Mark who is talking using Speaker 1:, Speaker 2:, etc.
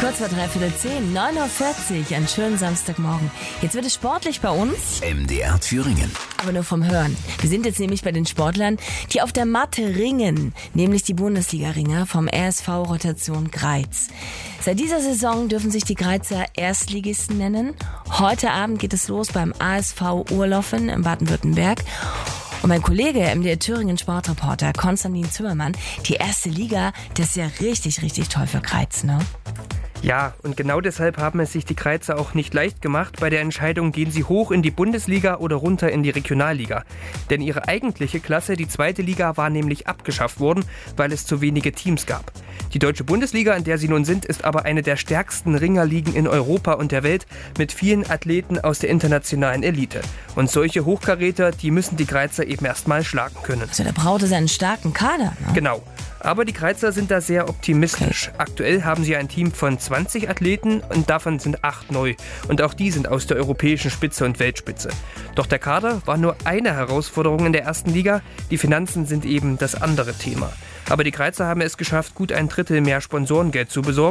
Speaker 1: Kurz vor 9:45 Uhr, einen schönen Samstagmorgen. Jetzt wird es sportlich bei uns.
Speaker 2: MDR Thüringen.
Speaker 1: Aber nur vom Hören. Wir sind jetzt nämlich bei den Sportlern, die auf der Matte ringen, nämlich die Bundesliga-Ringer vom RSV Rotation Greiz. Seit dieser Saison dürfen sich die Greizer Erstligisten nennen. Heute Abend geht es los beim ASV Urloffen in Baden-Württemberg. Und mein Kollege, MDR Thüringen Sportreporter Konstantin Zimmermann, die erste Liga, das ist ja richtig, richtig toll für Greiz, ne?
Speaker 3: Ja, und genau deshalb haben es sich die Greizer auch nicht leicht gemacht. Bei der Entscheidung, gehen sie hoch in die Bundesliga oder runter in die Regionalliga. Denn ihre eigentliche Klasse, die zweite Liga, war nämlich abgeschafft worden, weil es zu wenige Teams gab. Die deutsche Bundesliga, in der sie nun sind, ist aber eine der stärksten Ringerligen in Europa und der Welt mit vielen Athleten aus der internationalen Elite. Und solche Hochkaräter, die müssen die Greizer eben erst mal schlagen können.
Speaker 1: Also da braucht es einen starken Kader, ne?
Speaker 3: Genau. Aber die Greizer sind da sehr optimistisch.
Speaker 1: Okay.
Speaker 3: Aktuell haben sie ein Team von 20 Athleten und davon sind 8 neu. Und auch die sind aus der europäischen Spitze und Weltspitze. Doch der Kader war nur eine Herausforderung in der ersten Liga. Die Finanzen sind eben das andere Thema. Aber die Greizer haben es geschafft, gut ein Drittel mehr Sponsorengeld zu besorgen.